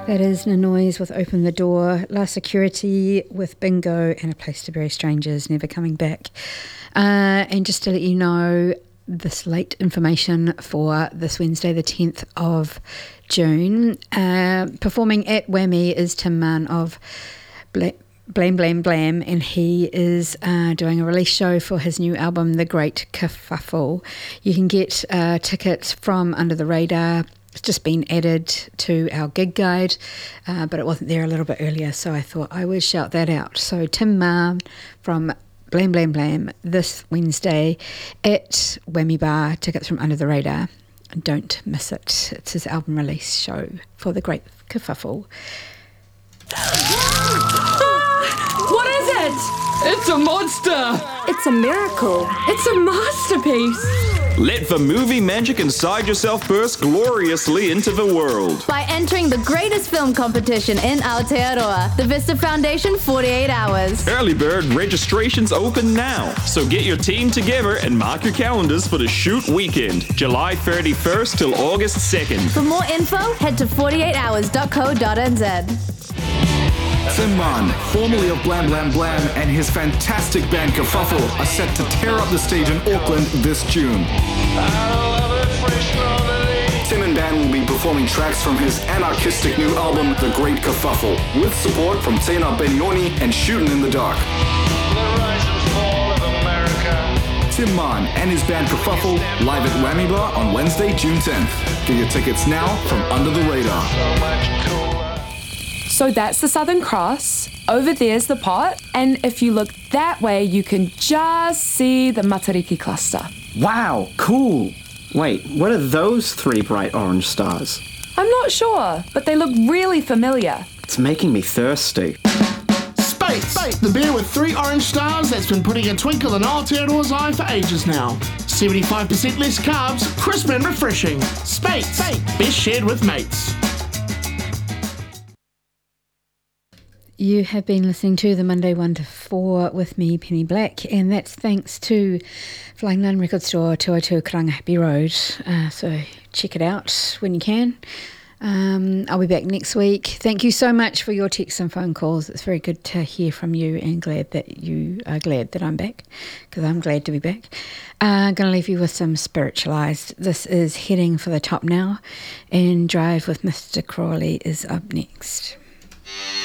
That is Nanoise with Open the Door, La Security with Bingo, and A Place to Bury Strangers, Never Coming Back. And just to let you know, this late information for this Wednesday, the 10th of June. Performing at Whammy is Tim Mann of Blam Blam Blam, and he is doing a release show for his new album, The Great Kerfuffle. You can get tickets from Under the Radar. It's just been added to our gig guide, but it wasn't there a little bit earlier, so I thought I would shout that out. So Tim Mann from Blam Blam Blam this Wednesday at Whammy Bar. Tickets from Under the Radar. Don't miss it. It's his album release show for The Great Kerfuffle. What is it? It's a monster! It's a miracle. It's a masterpiece. Let the movie magic inside yourself burst gloriously into the world. By entering the greatest film competition in Aotearoa, the Vista Foundation 48 Hours. Early bird registration's open now, so get your team together and mark your calendars for the shoot weekend, July 31st till August 2nd. For more info, head to 48hours.co.nz. Tim Mann, formerly of Blam Blam Blam, and his fantastic band Kerfuffle are set to tear up the stage in Auckland this June. Tim and band will be performing tracks from his anarchistic new album, The Great Kerfuffle, with support from Tena Benioni and Shootin' in the Dark. Tim Mann and his band Kerfuffle live at Whammy Bar on Wednesday, June 10th. Get your tickets now from Under the Radar. So that's the Southern Cross. Over there's the pot. And if you look that way, you can just see the Matariki cluster. Wow, cool. Wait, what are those three bright orange stars? I'm not sure, but they look really familiar. It's making me thirsty. Space, the beer with 3 orange stars that's been putting a twinkle in Aotearoa's eye for ages now. 75% less carbs, crisp and refreshing. Space, best shared with mates. You have been listening to the Monday 1 to 4 with me, Penny Black, and that's thanks to Flying Nun Record Store, 202 Karangahape Road. So check it out when you can. I'll be back next week. Thank you so much for your texts and phone calls. It's very good to hear from you, and glad that you are glad that I'm back, because I'm glad to be back. I'm going to leave you with some Spiritualized. This is Heading for the Top Now, and Drive with Mr. Crawley is up next.